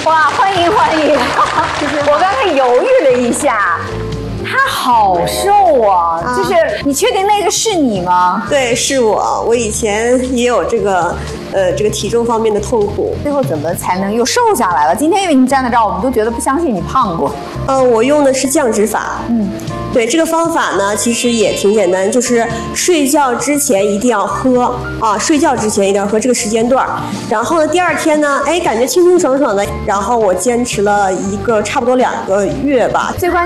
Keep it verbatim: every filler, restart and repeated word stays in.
哇，欢迎欢迎！我刚才犹豫了一下，他好瘦啊！啊就是你确定那个是你吗？ 对，是我。我以前也有这个呃这个体重方面的痛苦， 最后怎么才能又瘦下来了？今天因为你站在这儿，我们都觉得不相信你胖过。 呃，我用的是降脂法。嗯。对，这个方法呢，其实也挺简单，就是睡觉之前一定要喝啊，睡觉之前一定要喝这个时间段。然后呢，第二天呢，哎，感觉清清爽爽的。然后我坚持了一个差不多两个月吧。 最关